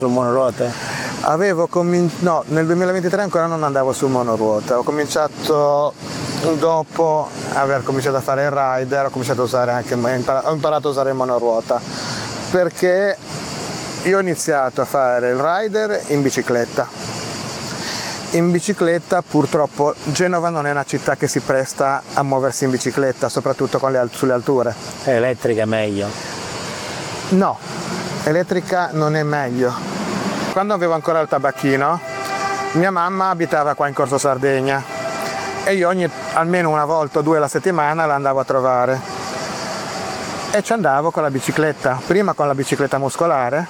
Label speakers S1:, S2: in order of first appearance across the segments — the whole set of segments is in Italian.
S1: sul monoruote?
S2: No, nel 2023 ancora non andavo sul monoruota, ho cominciato dopo aver cominciato a fare il rider, ho imparato a usare il monoruota, perché io ho iniziato a fare il rider in bicicletta. In bicicletta purtroppo Genova non è una città che si presta a muoversi in bicicletta, soprattutto sulle alture.
S1: È elettrica è meglio?
S2: No, elettrica non è meglio. Quando avevo ancora il tabacchino, mia mamma abitava qua in Corso Sardegna e io almeno una volta o due alla settimana la andavo a trovare e ci andavo con la bicicletta, prima con la bicicletta muscolare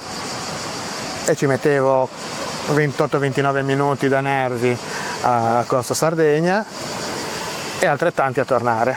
S2: e ci mettevo 28-29 minuti da Nervi a Corso Sardegna e altrettanti a tornare.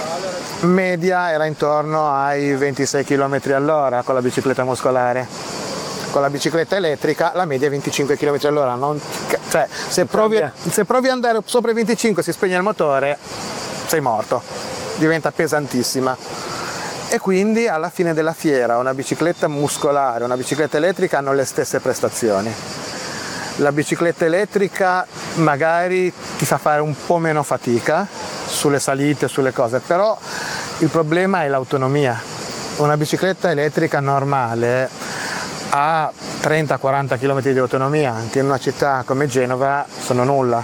S2: Media era intorno ai 26 km all'ora con la bicicletta muscolare. Con la bicicletta elettrica la media è 25 km all'ora, cioè se provi ad andare sopra i 25 si spegne il motore, sei morto, diventa pesantissima. E quindi alla fine della fiera una bicicletta muscolare e una bicicletta elettrica hanno le stesse prestazioni. La bicicletta elettrica magari ti fa fare un po' meno fatica sulle salite, sulle cose, però il problema è l'autonomia. Una bicicletta elettrica normale a 30-40 km di autonomia, anche in una città come Genova sono nulla.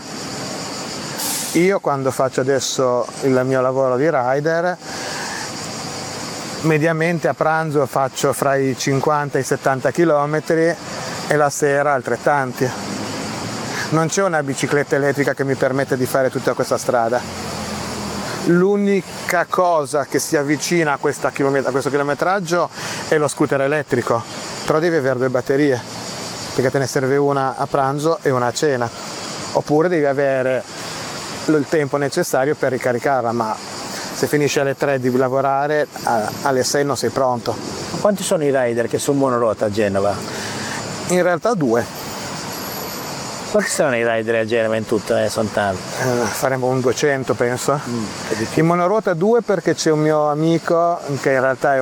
S2: Io quando faccio adesso il mio lavoro di rider, mediamente a pranzo faccio fra i 50 e i 70 km e la sera altrettanti. Non c'è una bicicletta elettrica che mi permette di fare tutta questa strada. L'unica cosa che si avvicina a questo chilometraggio è lo scooter elettrico, però devi avere due batterie, perché te ne serve una a pranzo e una a cena, oppure devi avere il tempo necessario per ricaricarla, ma se finisci alle 3 di lavorare, alle 6 non sei pronto.
S1: Quanti sono i rider che sul monoruota a Genova?
S2: In realtà 2.
S1: Quanti sono i rider a Genova in tutto? Sono tanti.
S2: Faremo un 200 penso. In monoruota 2 perché c'è un mio amico che in realtà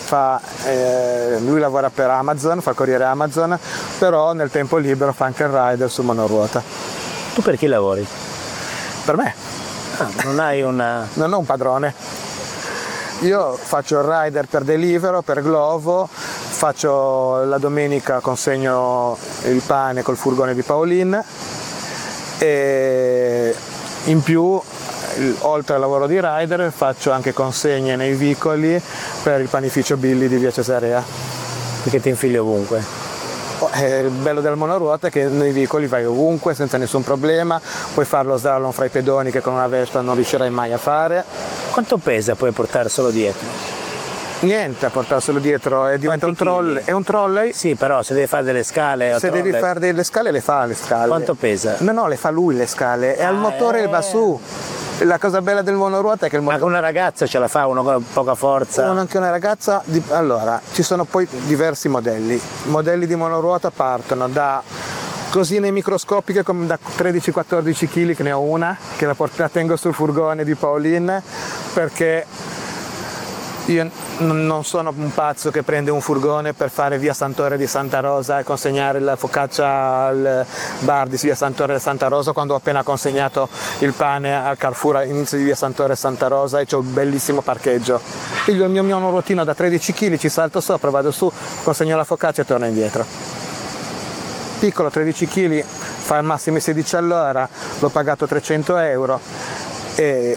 S2: lui lavora per Amazon, fa il corriere Amazon, però nel tempo libero fa anche il rider su monoruota.
S1: Tu per chi lavori?
S2: Per me.
S1: Non hai una...
S2: Non ho un padrone. Io faccio il rider per Deliveroo, per Glovo, la domenica consegno il pane col furgone di Pauline e in più, oltre al lavoro di rider, faccio anche consegne nei vicoli per il panificio Billy di via Cesarea.
S1: Perché ti infili ovunque?
S2: Il bello del monoruota è che nei vicoli vai ovunque senza nessun problema, puoi fare lo slalom fra i pedoni che con una Vespa non riuscirai mai a fare.
S1: Quanto pesa puoi portare solo dietro?
S2: Niente a portarselo dietro, diventa un trolley. È un trolley?
S1: Sì, però se devi fare delle scale...
S2: Se devi fare delle scale le fa le scale.
S1: Quanto pesa?
S2: No, le fa lui le scale, e al motore va su. La cosa bella del monoruota è che il motore...
S1: Ma con una ragazza ce la fa, uno con poca forza?
S2: Anche una ragazza... Allora, ci sono poi diversi modelli. I modelli di monoruota partono da cosine microscopiche come da 13-14 kg, che ne ho una, che la tengo sul furgone di Pauline, perché io non sono un pazzo che prende un furgone per fare via Sant'Ore di Santa Rosa e consegnare la focaccia al bar di via Sant'Ore di Santa Rosa quando ho appena consegnato il pane al Carrefour all'inizio di via Sant'Ore di Santa Rosa e c'ho un bellissimo parcheggio. Piglio il mio monoruotino da 13 kg, ci salto sopra, vado su, consegno la focaccia e torno indietro. Piccolo, 13 kg, fa al massimo 16 all'ora, l'ho pagato 300 euro e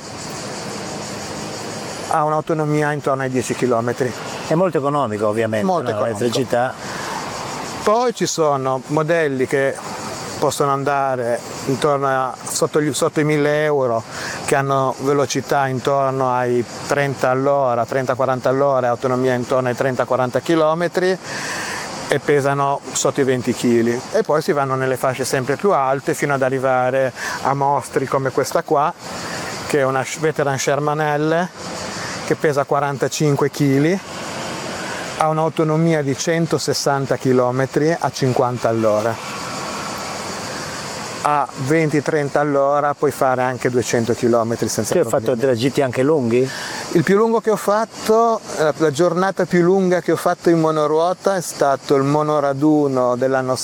S2: ha un'autonomia intorno ai 10 km.
S1: È molto economico ovviamente,
S2: molto economico.
S1: L'elettricità.
S2: Poi ci sono modelli che possono andare sotto i 1000 euro, che hanno velocità intorno ai 30 all'ora, 30-40 all'ora, autonomia intorno ai 30-40 km e pesano sotto i 20 kg. E poi si vanno nelle fasce sempre più alte fino ad arrivare a mostri come questa qua, che è una Veteran Sherman L, che pesa 45 kg, ha un'autonomia di 160 km a 50 all'ora. A 20-30 all'ora puoi fare anche 200 km senza problemi.
S1: Tu hai fatto traghetti anche lunghi?
S2: Il più lungo che ho fatto, la giornata più lunga che ho fatto in monoruota è stato il monoraduno dell'anno